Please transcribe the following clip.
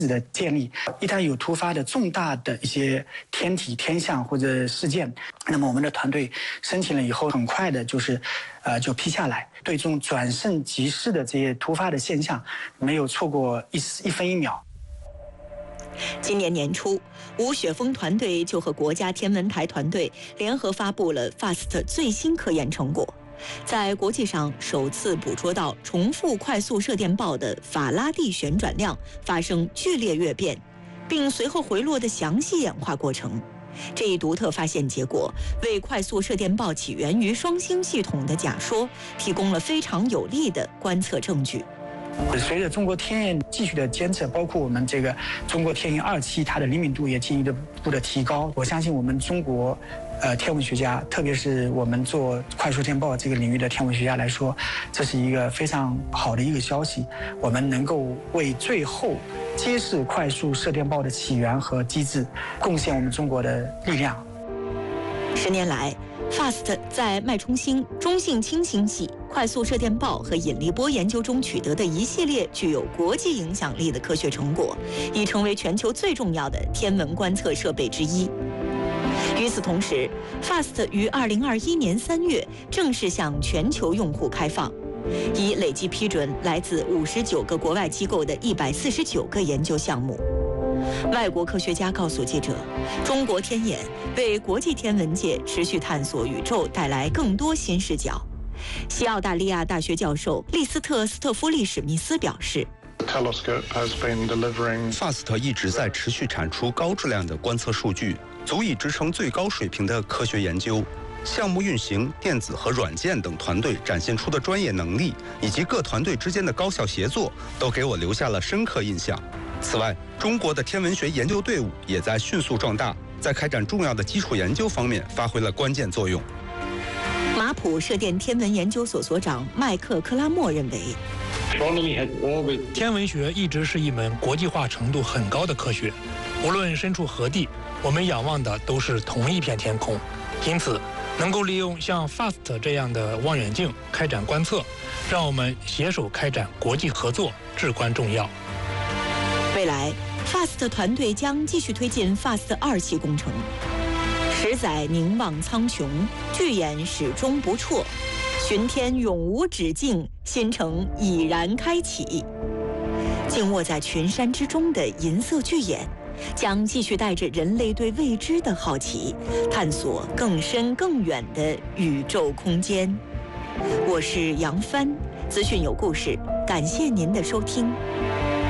的建立，一旦有突发的重大的一些天体天象或者事件，那么我们的团队申请了以后，很快的就批下来。对这种转瞬即逝的这些突发的现象，没有错过一分一秒。 今年年初，吴雪峰团队就和国家天文台团队联合发布了 FAST 最新科研成果。在国际上首次捕捉到重复快速射电暴的法拉第旋转量发生剧烈跃变，并随后回落的详细演化过程。这一独特发现结果为快速射电暴起源于双星系统的假说提供了非常有力的观测证据。 随着中国天眼继续的监测，包括我们这个中国天眼2期，它的灵敏度也进一步的提高。我相信我们中国天文学家，特别是我们做快速电暴这个领域的天文学家来说，这是一个非常好的一个消息。我们能够为最后揭示快速射电暴的起源和机制，贡献我们中国的力量。 10年来，FAST 在脉冲星、中性氢星系、快速射电暴和引力波研究中取得的一系列具有国际影响力的科学成果，已成为全球最重要的天文观测设备之一。与此同时 ，FAST 于2021年3月正式向全球用户开放，已累计批准来自59个国外机构的149个研究项目。外国科学家告诉记者，中国天眼为国际天文界持续探索宇宙带来更多新视角。西澳大利亚大学教授利斯特·斯特夫利史密斯表示 ，FAST 一直在持续产出高质量的观测数据，足以支撑最高水平的科学研究。项目运行、电子和软件等团队展现出的专业能力，以及各团队之间的高效协作，都给我留下了深刻印象。此外，中国的天文学研究队伍也在迅速壮大，在开展重要的基础研究方面发挥了关键作用。 马普射电天文研究所所长麦克·克拉默认为， 天文学一直是一门国际化程度很高的科学，无论身处何地，我们仰望的都是同一片天空。因此，能够利用像 FAST 这样的望远镜开展观测，让我们携手开展国际合作至关重要。 未来 FAST 团队将继续推进 FAST 2期工程。10载凝望苍穹，巨眼始终不辍，巡天永无止境，新程已然开启。静卧在群山之中的银色巨眼，将继续带着人类对未知的好奇，探索更深更远的宇宙空间。我是杨帆，资讯有故事，感谢您的收听。